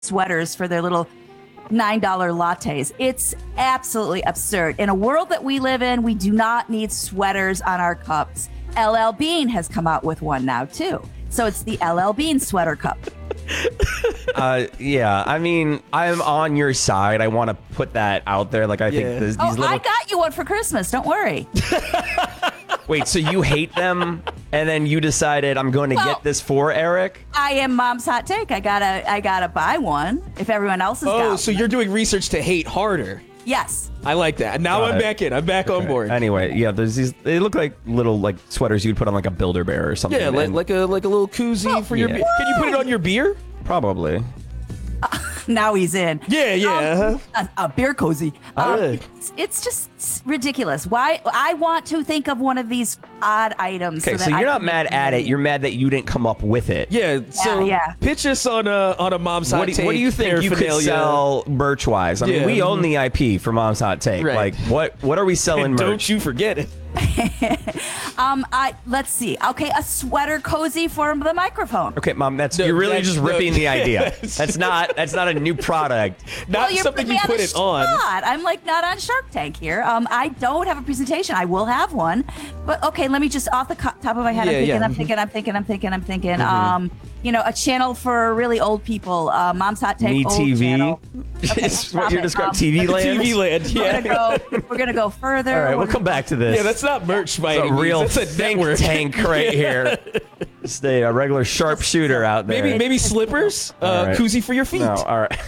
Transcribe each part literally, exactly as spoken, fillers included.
sweaters for their little nine dollar lattes. It's absolutely absurd. In a world that we live in, we do not need sweaters on our cups. L L Bean has come out with one now, too. So it's the L L Bean sweater cup. uh, yeah, I mean, I'm on your side. I want to put that out there. Like, I Yeah. think this, Oh, these little... I got you one for Christmas. Don't worry. Wait, so you hate them, and then you decided I'm going to Well, get this for Eric? I am Mom's hot take. I gotta, I gotta buy one if everyone else has got Oh, one. so you're doing research to hate harder. Yes. I like that. Now Got I'm it. back in. I'm back on board. Anyway, yeah, there's these. They look like little like sweaters you'd put on like a Build-A-Bear or something. Yeah, like, and- like a like a little koozie for your yeah. beer. Can you put it on your beer? probably. Now he's in. Yeah, yeah. Um, a, a beer cozy. Um, Uh. it's, it's just ridiculous. Why? I want to think of one of these odd items. Okay, so, so, that I you're not can mad make at it. money. You're mad that you didn't come up with it. Yeah, so yeah. pitch us on a on a mom's hot What do, take. what do you think you could paraphernalia. sell merch wise? I mean, Yeah. we own the I P for Mom's Hot Take. Right. Like, what what are we selling And merch? don't you forget it. Um, I let's see. Okay, a sweater cozy for the microphone. Okay, Mom, that's No, you're really that's- just no, ripping the idea. yes. That's not that's not a new product. Not Well, you're something putting you me put the it on. spot. I'm like not on Shark Tank here. Um, I don't have a presentation. I will have one, but okay. Let me just off the co- top of my head. Yeah, I'm thinking. yeah. I'm thinking. I'm thinking. I'm thinking. I'm thinking. Um, you know, a channel for really old people. Uh, Mom's Hot Take. Me old T V. channel. Okay, Is stop what you're it. describing Um, T V land? T V land, We're yeah. gonna go. We're gonna go further. All right, We're we'll come back to this. Yeah, that's not merch by It's any a means. real That's a think network. tank right here. Just a, a regular sharpshooter out there. Maybe maybe slippers, uh, All right. koozie for your feet. No, all right.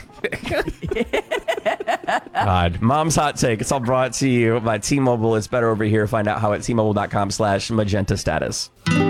God, Mom's Hot Take. It's all brought to you by T-Mobile. It's better over here. Find out how at T Mobile dot com slash magenta status.